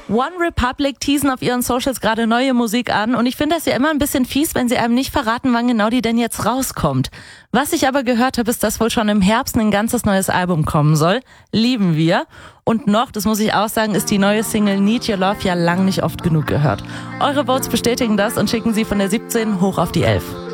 One Republic teasen auf ihren Socials gerade neue Musik an und ich finde das ja immer ein bisschen fies, wenn sie einem nicht verraten, wann genau die denn jetzt rauskommt. Was ich aber gehört habe, ist, dass wohl schon im Herbst ein ganzes neues Album kommen soll. Lieben wir. Und noch, das muss ich auch sagen, ist die neue Single Need Your Love ja lang nicht oft genug gehört. Eure Votes bestätigen das und schicken sie von der 17 hoch auf die 11.